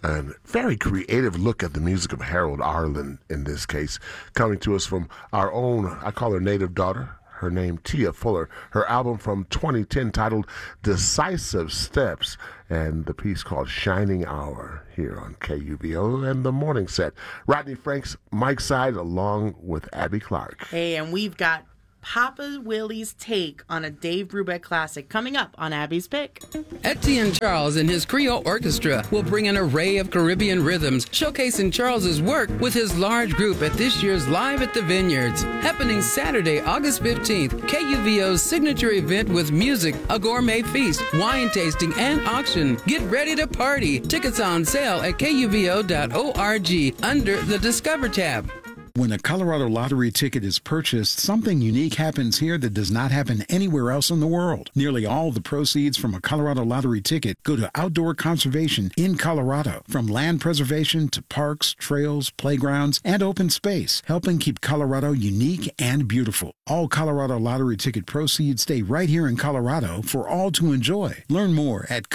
And very creative look at the music of Harold Arlen in this case, coming to us from our own, I call her native daughter, her name Tia Fuller, her album from 2010 titled Decisive Steps, and the piece called Shining Hour here on KUVO and the Morning Set. Rodney Franks, Mike Side, along with Abby Clark. Hey, and we've got Papa Willie's take on a Dave Brubeck classic coming up on Abby's Pick. Etienne Charles and his Creole Orchestra will bring an array of Caribbean rhythms, showcasing Charles's work with his large group at this year's Live at the Vineyards, happening Saturday, August 15th. KUVO's signature event with music, a gourmet feast, wine tasting, and auction. Get ready to party. Tickets on sale at KUVO.org under the Discover tab. When a Colorado Lottery ticket is purchased, something unique happens here that does not happen anywhere else in the world. Nearly all the proceeds from a Colorado Lottery ticket go to outdoor conservation in Colorado, from land preservation to parks, trails, playgrounds, and open space, helping keep Colorado unique and beautiful. All Colorado Lottery ticket proceeds stay right here in Colorado for all to enjoy. Learn more at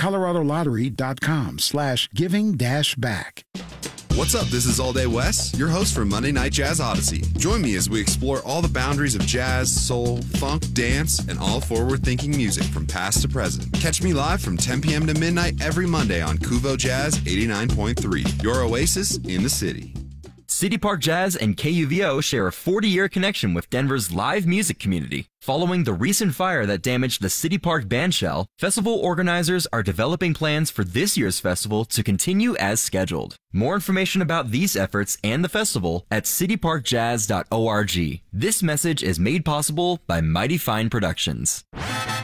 coloradolottery.com/giving-back. What's up? This is All Day Wes, your host for Monday Night Jazz Odyssey. Join me as we explore all the boundaries of jazz, soul, funk, dance, and all forward-thinking music from past to present. Catch me live from 10 p.m. to midnight every Monday on Kuvo Jazz 89.3, your oasis in the city. City Park Jazz and KUVO share a 40-year connection with Denver's live music community. Following the recent fire that damaged the City Park bandshell, festival organizers are developing plans for this year's festival to continue as scheduled. More information about these efforts and the festival at cityparkjazz.org. This message is made possible by Mighty Fine Productions.